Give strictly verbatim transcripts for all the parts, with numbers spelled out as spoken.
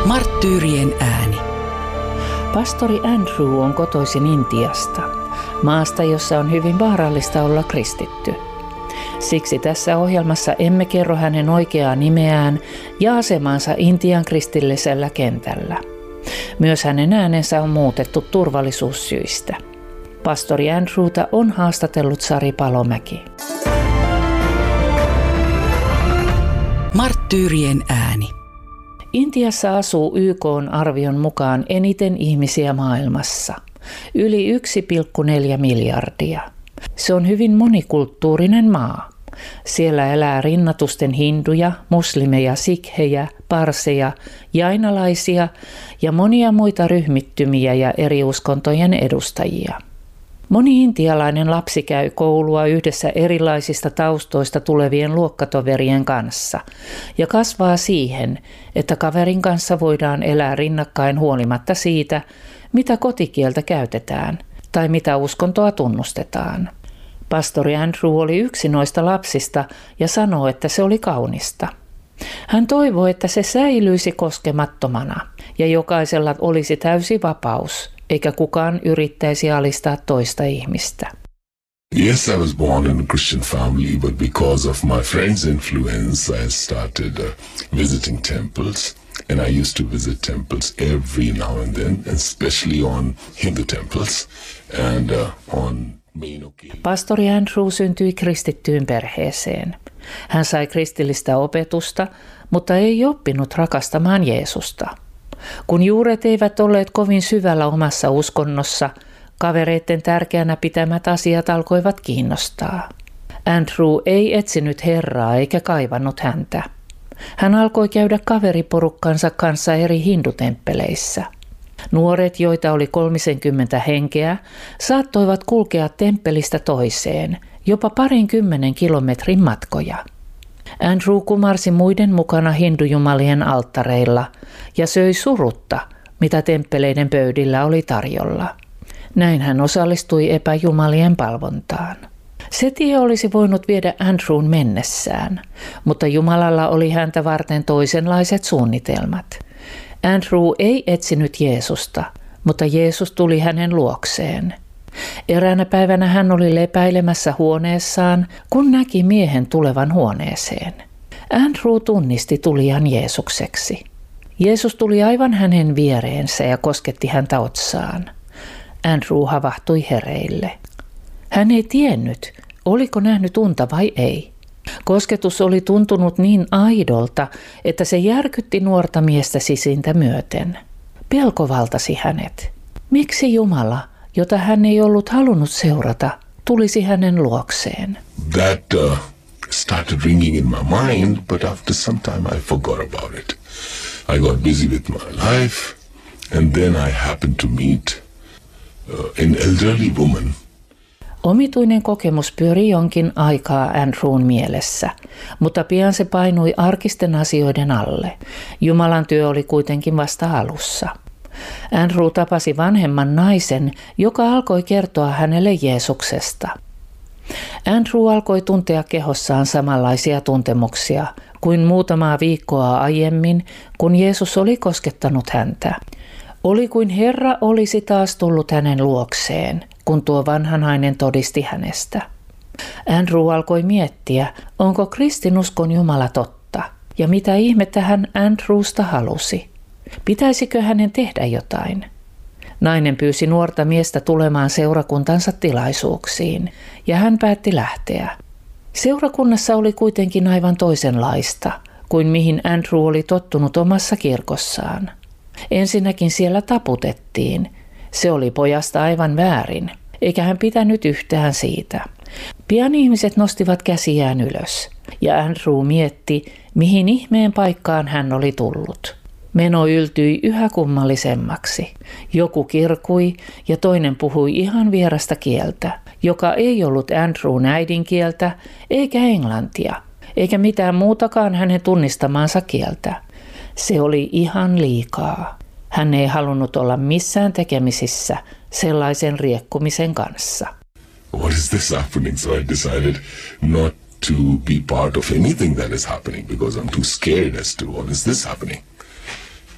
Marttyyrien ääni. Pastori Andrew on kotoisin Intiasta, maasta, jossa on hyvin vaarallista olla kristitty. Siksi tässä ohjelmassa emme kerro hänen oikeaa nimeään ja asemaansa Intian kristillisellä kentällä. Myös hänen äänensä on muutettu turvallisuussyistä. Pastori Andrewta on haastatellut Sari Palomäki. Marttyyrien ääni. Intiassa asuu Y K:n arvion mukaan eniten ihmisiä maailmassa, yli yksi pilkku neljä miljardia. Se on hyvin monikulttuurinen maa. Siellä elää rinnatusten hinduja, muslimeja, sikhejä, parseja, jainalaisia ja monia muita ryhmittymiä ja eri uskontojen edustajia. Moni intialainen lapsi käy koulua yhdessä erilaisista taustoista tulevien luokkatoverien kanssa ja kasvaa siihen, että kaverin kanssa voidaan elää rinnakkain huolimatta siitä, mitä kotikieltä käytetään tai mitä uskontoa tunnustetaan. Pastori Andrew oli yksi noista lapsista ja sanoo, että se oli kaunista. Hän toivoo, että se säilyisi koskemattomana ja jokaisella olisi täysi vapaus, eikä kukaan yrittäisi alistaa toista ihmistä. Yes, I was born in a Christian family, but because of my friends' influence, I started uh, visiting temples. And I used to visit temples every now and then, especially on Hindu temples and uh, on main occasions. Pastori Andrew syntyi kristittyyn perheeseen. Hän sai kristillistä opetusta, mutta ei oppinut rakastamaan Jeesusta. Kun juuret eivät olleet kovin syvällä omassa uskonnossa, kavereiden tärkeänä pitämät asiat alkoivat kiinnostaa. Andrew ei etsinyt Herraa eikä kaivannut häntä. Hän alkoi käydä kaveriporukkansa kanssa eri hindutemppeleissä. Nuoret, joita oli kolmisenkymmentä henkeä, saattoivat kulkea temppelistä toiseen, jopa parinkymmenen kilometrin matkoja. Andrew kumarsi muiden mukana hindujumalien alttareilla ja söi surutta, mitä temppeleiden pöydillä oli tarjolla. Näin hän osallistui epäjumalien palvontaan. Se tie olisi voinut viedä Andrewn mennessään, mutta Jumalalla oli häntä varten toisenlaiset suunnitelmat. Andrew ei etsinyt Jeesusta, mutta Jeesus tuli hänen luokseen. Eräänä päivänä hän oli lepäilemässä huoneessaan, kun näki miehen tulevan huoneeseen. Andrew tunnisti tulijan Jeesukseksi. Jeesus tuli aivan hänen viereensä ja kosketti häntä otsaan. Andrew havahtui hereille. Hän ei tiennyt, oliko nähnyt unta vai ei. Kosketus oli tuntunut niin aidolta, että se järkytti nuorta miestä sisintä myöten. Pelko valtasi hänet. Miksi Jumala, jota hän ei ollut halunnut seurata, tulisi hänen luokseen? That uh, started ringing in my mind, but after some time I forgot about it. I got busy with my life, and then I happened to meet uh, an elderly woman. Omituinen kokemus pyöri jonkin aikaa Andrewn mielessä, mutta pian se painui arkisten asioiden alle. Jumalan työ oli kuitenkin vasta alussa. Andrew tapasi vanhemman naisen, joka alkoi kertoa hänelle Jeesuksesta. Andrew alkoi tuntea kehossaan samanlaisia tuntemuksia kuin muutamaa viikkoa aiemmin, kun Jeesus oli koskettanut häntä. Oli kuin Herra olisi taas tullut hänen luokseen, kun tuo vanha nainen todisti hänestä. Andrew alkoi miettiä, onko kristinuskon Jumala totta, ja mitä ihmettä hän Andrewsta halusi. Pitäisikö hänen tehdä jotain? Nainen pyysi nuorta miestä tulemaan seurakuntansa tilaisuuksiin, ja hän päätti lähteä. Seurakunnassa oli kuitenkin aivan toisenlaista kuin mihin Andrew oli tottunut omassa kirkossaan. Ensinnäkin siellä taputettiin. Se oli pojasta aivan väärin, eikä hän pitänyt yhtään siitä. Pian ihmiset nostivat käsiään ylös, ja Andrew mietti, mihin ihmeen paikkaan hän oli tullut. Meno yltyi yhä kummallisemmaksi. Joku kirkui ja toinen puhui ihan vierasta kieltä, joka ei ollut Andrewn äidinkieltä eikä englantia, eikä mitään muutakaan hänen tunnistamaansa kieltä. Se oli ihan liikaa. Hän ei halunnut olla missään tekemisissä sellaisen riekkumisen kanssa. What is this happening? So I decided not to be part of anything that is happening because I'm too scared as to what is this happening.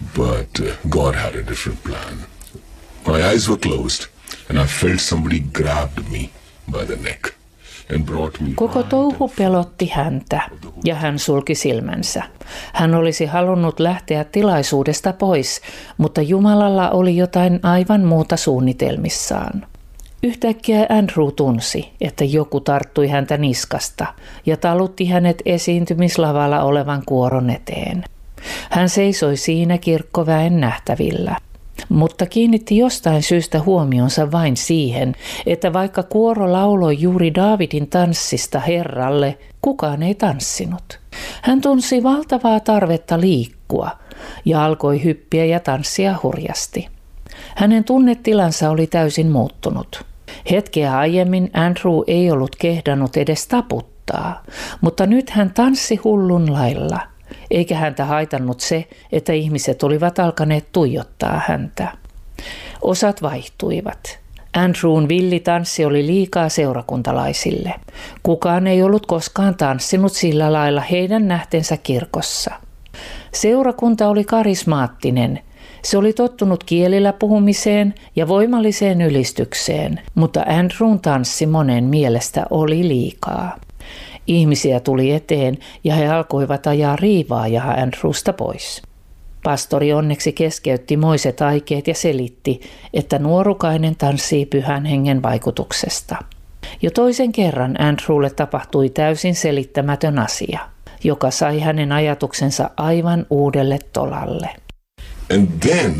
but uh, God had a different plan. My eyes were closed, and I felt somebody grabbed me by the neck and brought me. Koko touhu pelotti häntä, ja hän sulki silmänsä. Hän olisi halunnut lähteä tilaisuudesta pois, mutta Jumalalla oli jotain aivan muuta suunnitelmissaan. Yhtäkkiä Andrew tunsi, että joku tarttui häntä niskasta ja talutti hänet esiintymislavalla olevan kuoron eteen. Hän seisoi siinä kirkkoväen nähtävillä, mutta kiinnitti jostain syystä huomionsa vain siihen, että vaikka kuoro lauloi juuri Daavidin tanssista Herralle, kukaan ei tanssinut. Hän tunsi valtavaa tarvetta liikkua ja alkoi hyppiä ja tanssia hurjasti. Hänen tunnetilansa oli täysin muuttunut. Hetkeä aiemmin Andrew ei ollut kehdannut edes taputtaa, mutta nyt hän tanssi hullun lailla, eikä häntä haitannut se, että ihmiset olivat alkaneet tuijottaa häntä. Osat vaihtuivat. Andrewn villitanssi oli liikaa seurakuntalaisille. Kukaan ei ollut koskaan tanssinut sillä lailla heidän nähtensä kirkossa. Seurakunta oli karismaattinen. Se oli tottunut kielillä puhumiseen ja voimalliseen ylistykseen, mutta Andrewn tanssi monen mielestä oli liikaa. Ihmisiä tuli eteen ja he alkoivat ajaa riivaajaa Andrewsta pois. Pastori onneksi keskeytti moiset aikeet ja selitti, että nuorukainen tanssii pyhän hengen vaikutuksesta. Jo toisen kerran Andrewlle tapahtui täysin selittämätön asia, joka sai hänen ajatuksensa aivan uudelle tolalle. And then,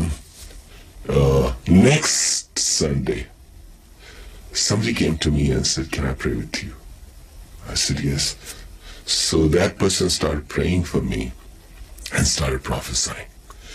uh, next Sunday, somebody came to me and said, "Can I pray with you?" I said, "Yes." So that person started praying for me and started prophesying.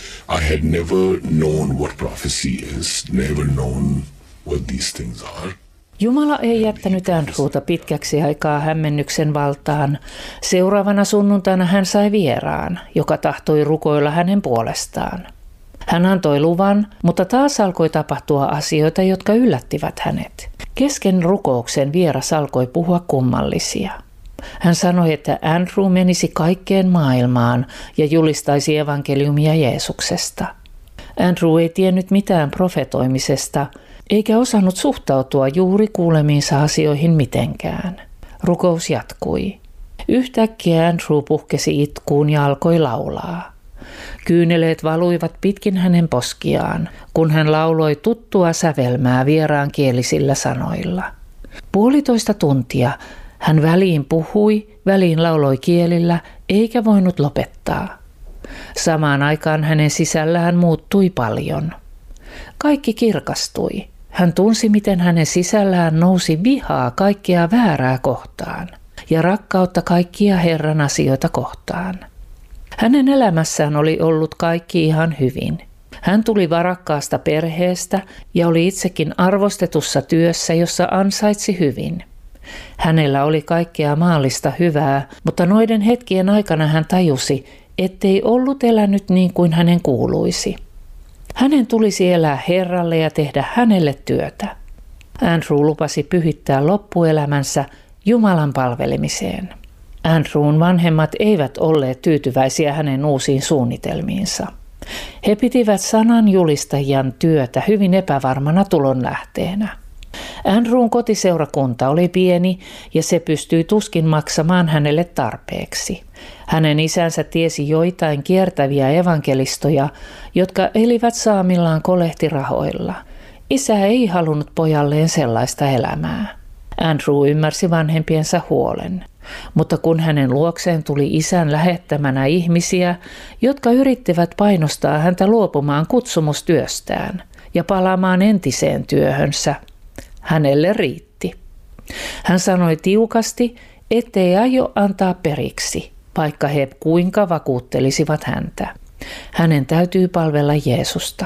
I had never known what prophecy is, never known what these things are. Jumala ei jättänyt Andrewta pitkäksi aikaa hämmennyksen valtaan. Seuraavana sunnuntaina hän sai vieraan, joka tahtoi rukoilla hänen puolestaan. Hän antoi luvan, mutta taas alkoi tapahtua asioita, jotka yllättivät hänet. Kesken rukouksen vieras alkoi puhua kummallisia. Hän sanoi, että Andrew menisi kaikkeen maailmaan ja julistaisi evankeliumia Jeesuksesta. Andrew ei tiennyt mitään profetoimisesta, eikä osannut suhtautua juuri kuulemiinsa asioihin mitenkään. Rukous jatkui. Yhtäkkiä Andrew puhkesi itkuun ja alkoi laulaa. Kyyneleet valuivat pitkin hänen poskiaan, kun hän lauloi tuttua sävelmää vieraankielisillä sanoilla. Puolitoista tuntia hän väliin puhui, väliin lauloi kielillä, eikä voinut lopettaa. Samaan aikaan hänen sisällään muuttui paljon. Kaikki kirkastui. Hän tunsi, miten hänen sisällään nousi vihaa kaikkea väärää kohtaan ja rakkautta kaikkia Herran asioita kohtaan. Hänen elämässään oli ollut kaikki ihan hyvin. Hän tuli varakkaasta perheestä ja oli itsekin arvostetussa työssä, jossa ansaitsi hyvin. Hänellä oli kaikkea maallista hyvää, mutta noiden hetkien aikana hän tajusi, ettei ollut elänyt niin kuin hänen kuuluisi. Hänen tulisi elää Herralle ja tehdä hänelle työtä. Andrew lupasi pyhittää loppuelämänsä Jumalan palvelemiseen. Andrewn vanhemmat eivät olleet tyytyväisiä hänen uusiin suunnitelmiinsa. He pitivät sanan julistajan työtä hyvin epävarmana tulonlähteenä. Andrewn kotiseurakunta oli pieni ja se pystyi tuskin maksamaan hänelle tarpeeksi. Hänen isänsä tiesi joitain kiertäviä evankelistoja, jotka elivät saamillaan kolehtirahoilla. Isä ei halunnut pojalleen sellaista elämää. Andrew ymmärsi vanhempiensa huolen, mutta kun hänen luokseen tuli isän lähettämänä ihmisiä, jotka yrittivät painostaa häntä luopumaan kutsumustyöstään ja palaamaan entiseen työhönsä, hänelle riitti. Hän sanoi tiukasti, ettei aio antaa periksi, vaikka he kuinka vakuuttelisivat häntä. Hänen täytyy palvella Jeesusta.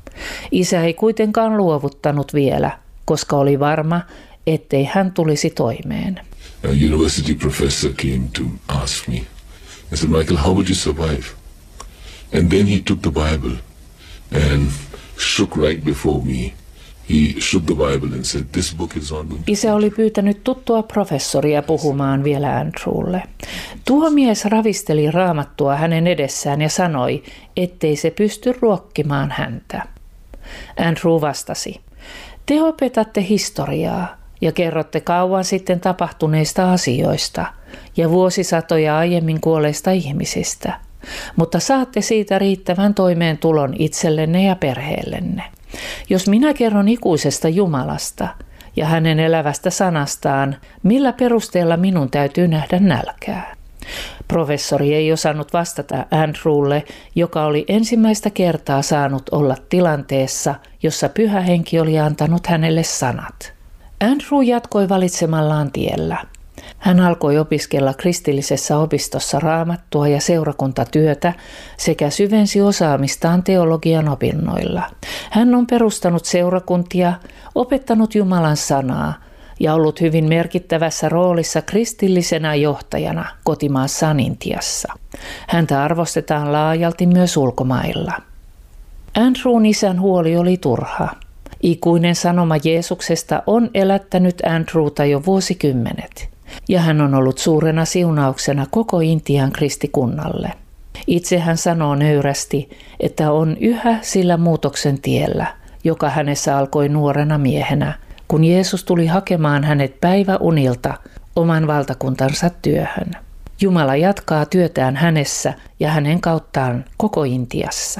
Isä ei kuitenkaan luovuttanut vielä, koska oli varma, ettei hän tulisi toimeen. A university professor came to ask me. I said, "Michael, how would you survive?" And then he took the Bible and shook right before me He shook the Bible and said, this book is not going to... Isä oli pyytänyt tuttua professoria puhumaan vielä Andrewlle. Tuo mies ravisteli raamattua hänen edessään ja sanoi, ettei se pysty ruokkimaan häntä. Andrew vastasi, te opetatte historiaa ja kerrotte kauan sitten tapahtuneista asioista ja vuosisatoja aiemmin kuolleista ihmisistä, mutta saatte siitä riittävän toimeentulon itsellenne ja perheellenne. Jos minä kerron ikuisesta Jumalasta ja hänen elävästä sanastaan, millä perusteella minun täytyy nähdä nälkää? Professori ei osannut vastata Andrewlle, joka oli ensimmäistä kertaa saanut olla tilanteessa, jossa Pyhä Henki oli antanut hänelle sanat. Andrew jatkoi valitsemallaan tiellä. Hän alkoi opiskella kristillisessä opistossa raamattua ja seurakuntatyötä sekä syvensi osaamistaan teologian opinnoilla. Hän on perustanut seurakuntia, opettanut Jumalan sanaa ja ollut hyvin merkittävässä roolissa kristillisenä johtajana kotimaassaan Intiassa. Häntä arvostetaan laajalti myös ulkomailla. Andrewn isän huoli oli turha. Ikuinen sanoma Jeesuksesta on elättänyt Andrewta jo vuosikymmenet, ja hän on ollut suurena siunauksena koko Intian kristikunnalle. Itse hän sanoo nöyrästi, että on yhä sillä muutoksen tiellä, joka hänessä alkoi nuorena miehenä, kun Jeesus tuli hakemaan hänet päiväunilta oman valtakuntansa työhön. Jumala jatkaa työtään hänessä ja hänen kauttaan koko Intiassa.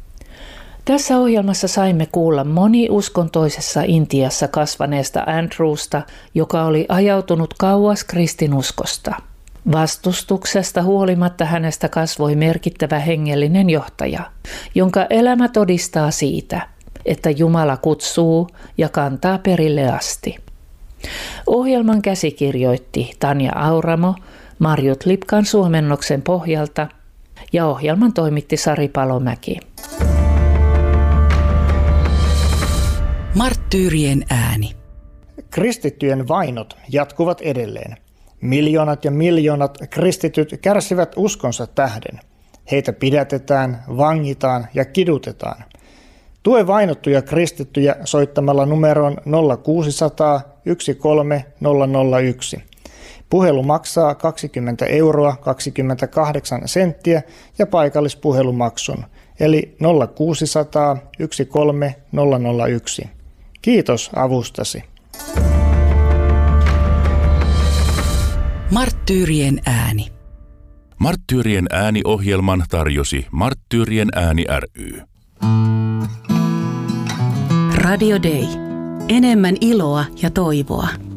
Tässä ohjelmassa saimme kuulla moniuskontoisessa Intiassa kasvaneesta Andrewsta, joka oli ajautunut kauas kristinuskosta. Vastustuksesta huolimatta hänestä kasvoi merkittävä hengellinen johtaja, jonka elämä todistaa siitä, että Jumala kutsuu ja kantaa perille asti. Ohjelman käsikirjoitti Tanja Auramo Marjut Lipkan suomennoksen pohjalta ja ohjelman toimitti Sari Palomäki. Marttyyrien ääni. Kristittyjen vainot jatkuvat edelleen. Miljoonat ja miljoonat kristityt kärsivät uskonsa tähden. Heitä pidätetään, vangitaan ja kidutetaan. Tue vainottuja kristittyjä soittamalla numeroon nolla kuusi nolla nolla yksi kolme nolla nolla yksi. Puhelu maksaa kaksikymmentä euroa kaksikymmentäkahdeksan senttiä ja paikallispuhelumaksun, eli nolla kuusi nolla nolla yksi kolme nolla nolla yksi. Kiitos avustasi. Marttyyrien ääni. Marttyyrien ääni-ohjelman tarjosi Marttyyrien ääni ry. Radio Day. Enemmän iloa ja toivoa.